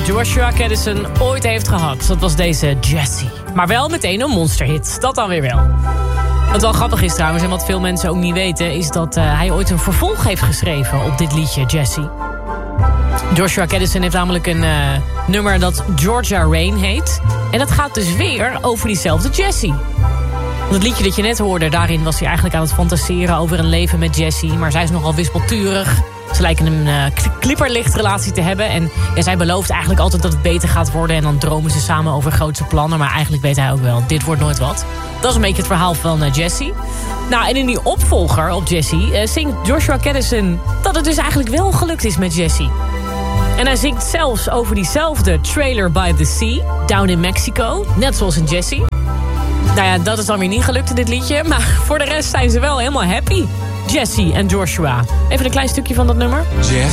Joshua Caddison ooit heeft gehad. Dat was deze Jessie. Maar wel meteen een monsterhit. Dat dan weer wel. Wat wel grappig is trouwens, en wat veel mensen ook niet weten, is dat hij ooit een vervolg heeft geschreven op dit liedje, Jessie. Joshua Caddison heeft namelijk een nummer dat Georgia Rain heet. En dat gaat dus weer over diezelfde Jessie. Want het liedje dat je net hoorde, daarin was hij eigenlijk aan het fantaseren over een leven met Jessie. Maar zij is nogal wispelturig. Ze lijken een klipperlichtrelatie te hebben. En ja, zij belooft eigenlijk altijd dat het beter gaat worden. En dan dromen ze samen over grootse plannen. Maar eigenlijk weet hij ook wel, dit wordt nooit wat. Dat is een beetje het verhaal van Jessie. Nou, en in die opvolger op Jessie zingt Joshua Caddison dat het dus eigenlijk wel gelukt is met Jessie. En hij zingt zelfs over diezelfde Trailer by the Sea, down in Mexico. Net zoals in Jessie. Nou ja, dat is dan weer niet gelukt in dit liedje. Maar voor de rest zijn ze wel helemaal happy. Jessie en Joshua. Even een klein stukje van dat nummer.